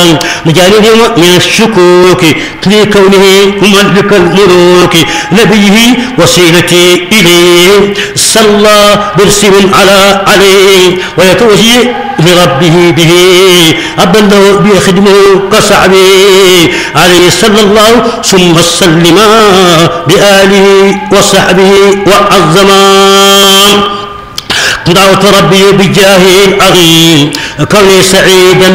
مجانب من الشكوك لكونه مملك الملوك نبيه وسيلتي إليه صلى برسم عليه ويتوجه لربه به أبلغ بخدمه كصعبه عليه صلى الله ثم سلما بآله وصحبه وعظما دعوت ربي بجاه العظيم كوني سعيدا